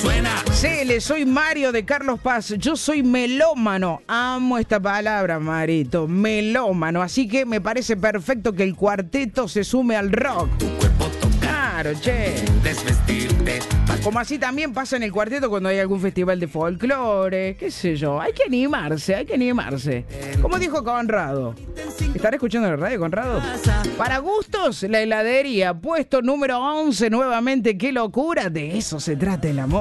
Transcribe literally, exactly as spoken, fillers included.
suena. Cele, soy Mario de Carlos Paz. Yo soy melómano. Amo esta palabra, Marito. Melómano. Así que me parece perfecto que el cuarteto se sume al rock. Tu cuerpo toca. Claro, che. Desvestirte. Como así también pasa en el cuarteto cuando hay algún festival de folclore, qué sé yo. Hay que animarse, hay que animarse. Como dijo Conrado. ¿Estará escuchando la radio, Conrado? Para gustos, la heladería. Puesto número once nuevamente. ¡Qué locura! De eso se trata el amor.